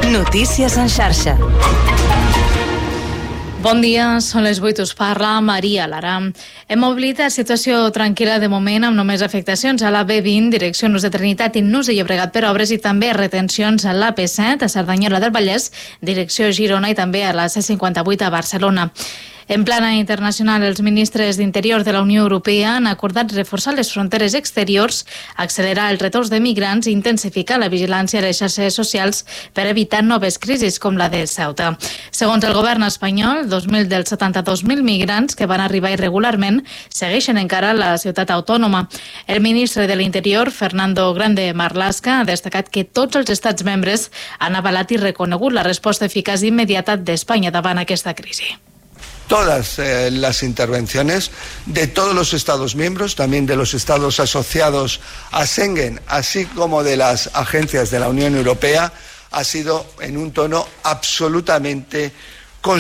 Notícies en xarxa. Bon dia, són les 8, us parla Maria Lara. Hem mobilitat situació tranquil·la de moment amb només afectacions a la B20, direcció Nus de Trinitat i Nus de Llobregat per obres i també retencions a l'AP7, a Cerdanyola del Vallès, direcció Girona i també a la C58 a Barcelona. En plana internacional, els ministres d'Interior de la Unió Europea han acordat reforçar les fronteres exteriors, accelerar el retorn de migrants i intensificar la vigilància a les xarxes socials per evitar noves crisis com la de Ceuta. Segons el govern espanyol, 2.000 dels 72.000 migrants que van arribar irregularment segueixen encara a la ciutat autònoma. El ministre de l'Interior, Fernando Grande Marlaska, ha destacat que tots els estats membres han avalat i reconegut la resposta eficaç i immediata d'Espanya davant aquesta crisi. Todas las intervenciones de todos los Estados miembros, también de los Estados asociados a Schengen, así como de las agencias de la Unión Europea, ha sido en un tono absolutamente